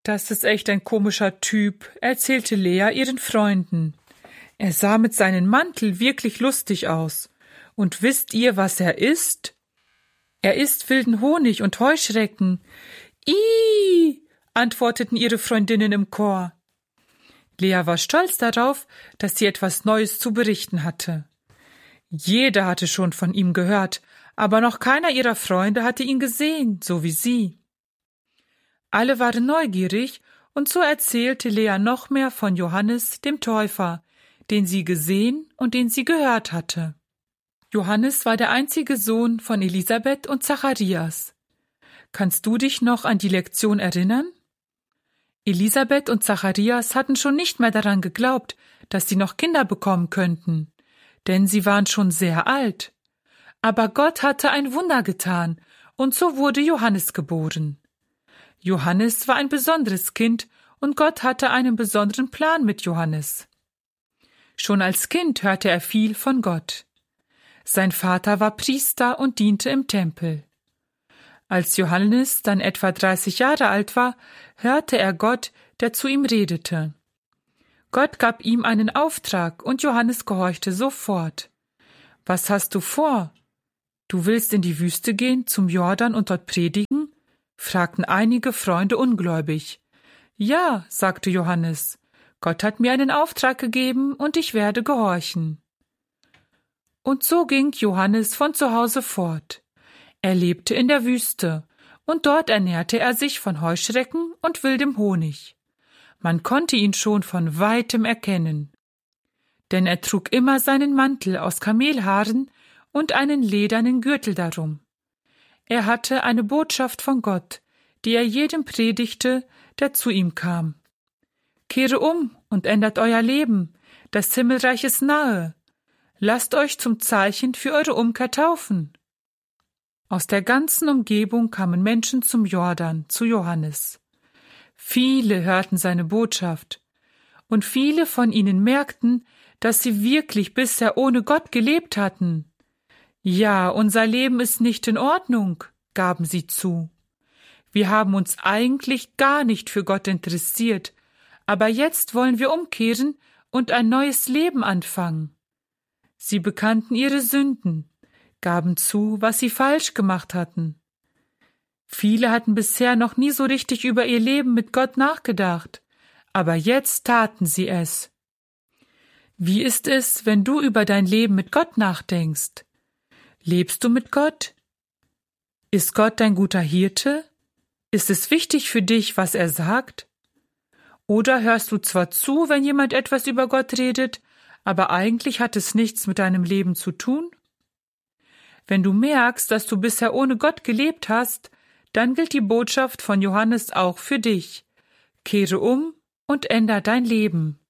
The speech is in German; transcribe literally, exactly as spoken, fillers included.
Das ist echt ein komischer Typ, erzählte Lea ihren Freunden. Er sah mit seinem Mantel wirklich lustig aus. Und wisst ihr, was er isst? Er isst wilden Honig und Heuschrecken. Ih, antworteten ihre Freundinnen im Chor. Lea war stolz darauf, dass sie etwas Neues zu berichten hatte. Jeder hatte schon von ihm gehört, aber noch keiner ihrer Freunde hatte ihn gesehen, so wie sie. Alle waren neugierig, und so erzählte Lea noch mehr von Johannes, dem Täufer, den sie gesehen und den sie gehört hatte. Johannes war der einzige Sohn von Elisabeth und Zacharias. Kannst du dich noch an die Lektion erinnern? Elisabeth und Zacharias hatten schon nicht mehr daran geglaubt, dass sie noch Kinder bekommen könnten, denn sie waren schon sehr alt. Aber Gott hatte ein Wunder getan, und so wurde Johannes geboren. Johannes war ein besonderes Kind, und Gott hatte einen besonderen Plan mit Johannes. Schon als Kind hörte er viel von Gott. Sein Vater war Priester und diente im Tempel. Als Johannes dann etwa dreißig Jahre alt war, hörte er Gott, der zu ihm redete. Gott gab ihm einen Auftrag, und Johannes gehorchte sofort. »Was hast du vor? Du willst in die Wüste gehen, zum Jordan und dort predigen?« fragten einige Freunde ungläubig. »Ja«, sagte Johannes, »Gott hat mir einen Auftrag gegeben, und ich werde gehorchen.« Und so ging Johannes von zu Hause fort. Er lebte in der Wüste, und dort ernährte er sich von Heuschrecken und wildem Honig. Man konnte ihn schon von weitem erkennen. Denn er trug immer seinen Mantel aus Kamelhaaren und einen ledernen Gürtel darum. Er hatte eine Botschaft von Gott, die er jedem predigte, der zu ihm kam. »Kehre um und ändert euer Leben, das Himmelreich ist nahe. Lasst euch zum Zeichen für eure Umkehr taufen.« Aus der ganzen Umgebung kamen Menschen zum Jordan, zu Johannes. Viele hörten seine Botschaft, und viele von ihnen merkten, dass sie wirklich bisher ohne Gott gelebt hatten. »Ja, unser Leben ist nicht in Ordnung«, gaben sie zu. »Wir haben uns eigentlich gar nicht für Gott interessiert, aber jetzt wollen wir umkehren und ein neues Leben anfangen.« Sie bekannten ihre Sünden, gaben zu, was sie falsch gemacht hatten. Viele hatten bisher noch nie so richtig über ihr Leben mit Gott nachgedacht, aber jetzt taten sie es. Wie ist es, wenn du über dein Leben mit Gott nachdenkst? Lebst du mit Gott? Ist Gott dein guter Hirte? Ist es wichtig für dich, was er sagt? Oder hörst du zwar zu, wenn jemand etwas über Gott redet, aber eigentlich hat es nichts mit deinem Leben zu tun? Wenn du merkst, dass du bisher ohne Gott gelebt hast, dann gilt die Botschaft von Johannes auch für dich. Kehre um und änder dein Leben.